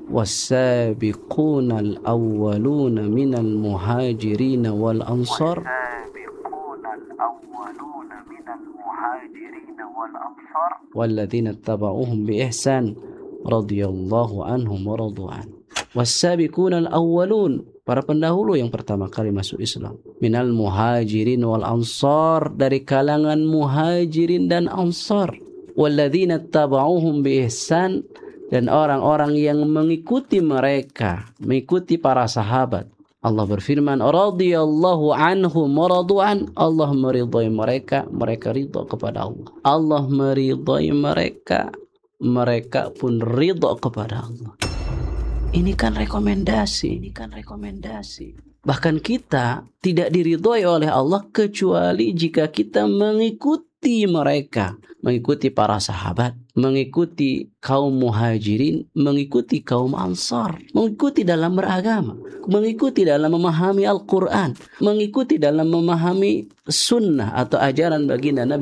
Wassabiqunal awwaluna minal muhajirin wal ansar walladzina tabauhum bi ihsan radhiyallahu anhum wa radu an. Wassabiqunal awwalun, para pendahulu yang pertama kali masuk Islam, minal muhajirin wal ansar, dari kalangan muhajirin dan ansar, walladzina tabauhum bi ihsan, dan orang-orang yang mengikuti mereka, mengikuti para sahabat. Allah berfirman, radhiyallahu anhum wa radu'an, Allah meridhai mereka, mereka ridha kepada Allah. Allah meridhai mereka, mereka pun ridha kepada Allah. Ini kan rekomendasi. Bahkan kita tidak diridhai oleh Allah kecuali jika kita mengikuti mereka, mengikuti para sahabat, mengikuti kaum muhajirin, mengikuti kaum ansar, mengikuti dalam beragama, mengikuti dalam memahami Al-Quran, mengikuti dalam memahami sunnah atau ajaran baginda Nabi